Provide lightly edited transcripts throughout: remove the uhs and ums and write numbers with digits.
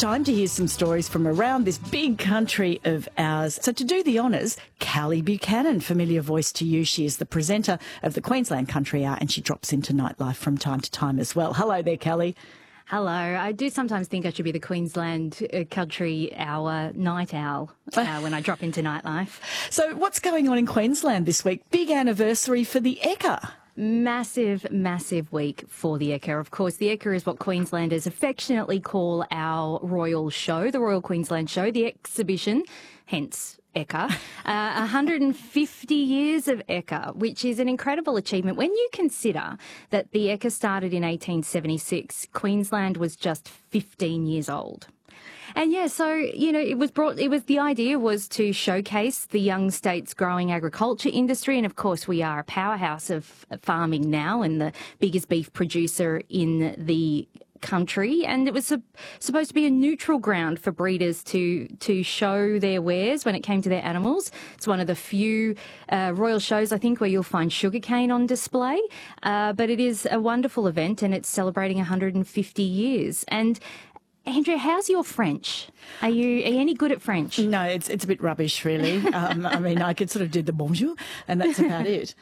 time to hear some stories from around this big country of ours. So to do the honours, Callie Buchanan, familiar voice to you. She is the presenter of the Queensland Country Hour and she drops into Nightlife from time to time as well. Hello there, Callie. Hello. I do sometimes think I should be the Queensland Country Hour night owl when I drop into Nightlife. So what's going on in Queensland this week? Big anniversary for the Ekka. Massive, massive week for the Ekka. Of course, the Ekka is what Queenslanders affectionately call our royal show, the Royal Queensland Show, the exhibition, hence Ekka. 150 years of Ekka, which is an incredible achievement. When you consider that the Ekka started in 1876, Queensland was just 15 years old. And yeah, so, the idea was to showcase the young state's growing agriculture industry. And of course, we are a powerhouse of farming now and the biggest beef producer in the country. And it was supposed to be a neutral ground for breeders to show their wares when it came to their animals. It's one of the few royal shows, I think, where you'll find sugarcane on display. But it is a wonderful event and it's celebrating 150 years. And Andrea, how's your French? Are you any good at French? No, it's a bit rubbish, really. I mean, I could sort of do the bonjour, and that's about it.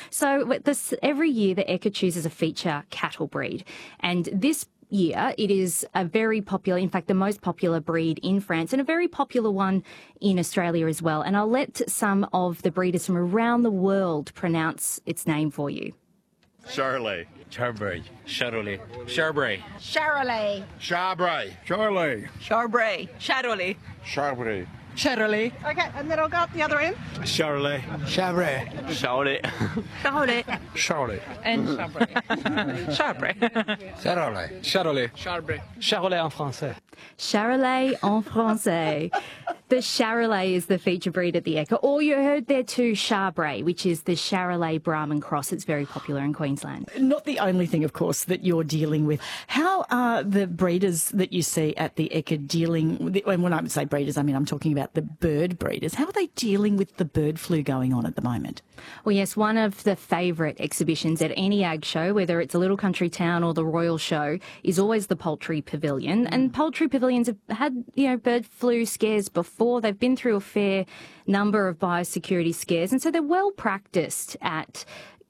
So every year, the Ekka chooses a feature cattle breed, and this year it is a very popular, in fact, the most popular breed in France, and a very popular one in Australia as well. And I'll let some of the breeders from around the world pronounce its name for you. Charolais. Charbray. Charolais. Charbray. Charolais. Chabray. Charolais. Charbray. Charolais. Chabray. Charolais. Okay, and then I'll go up the other end. Charolais. Chabray. Charolais. Charolais. Charolais. And Charbray. Charbray. Charolais. Charolais. Charbray. Charolais en français. Charolais en français. The Charolais is the feature breed at the Ekka. Or you heard there too, Charbray, which is the Charolais Brahman cross. It's very popular in Queensland. Not the only thing, of course, that you're dealing with. How are the breeders that you see at the Ekka dealing with, and when I say breeders, I mean I'm talking about the bird breeders. How are they dealing with the bird flu going on at the moment? Well, yes, one of the favourite exhibitions at any ag show, whether it's a little country town or the Royal Show, is always the poultry pavilion. And poultry pavilions have had, bird flu scares before. They've been through a fair number of biosecurity scares, and so they're well practiced at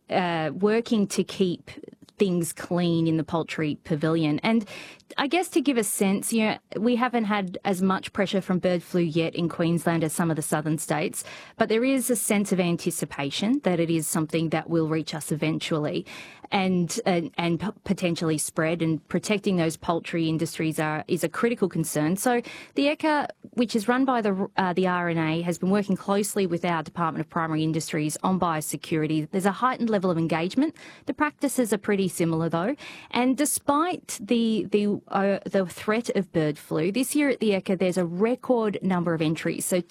working to keep things clean in the poultry pavilion. And I guess to give a sense, we haven't had as much pressure from bird flu yet in Queensland as some of the southern states, but there is a sense of anticipation that it is something that will reach us eventually and potentially spread, and protecting those poultry industries is a critical concern. So the Ekka, which is run by the RNA, has been working closely with our Department of Primary Industries on biosecurity. There's a heightened level of engagement. The practices are pretty similar though, and despite the threat of bird flu, this year at the Ekka there's a record number of entries. So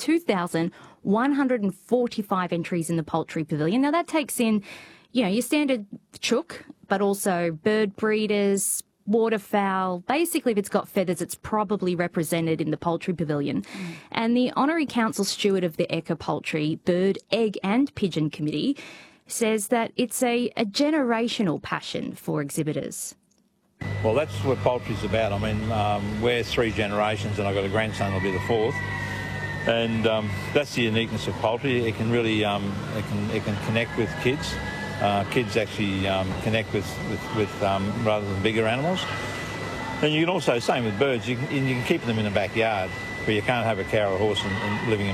2,145 entries in the poultry pavilion. Now that takes in, your standard chook, but also bird breeders, waterfowl. Basically, if it's got feathers, it's probably represented in the poultry pavilion. And the Honorary Council Steward of the Ekka Poultry, Bird, Egg and Pigeon Committee says that it's a generational passion for exhibitors. Well, that's what poultry's about. I mean, we're 3 generations and I've got a grandson who'll be the 4th. And that's the uniqueness of poultry. It can really, it can connect with kids. Kids actually connect with rather than bigger animals. And you can also, same with birds, you can keep them in the backyard, but you can't have a cow or a horse and living in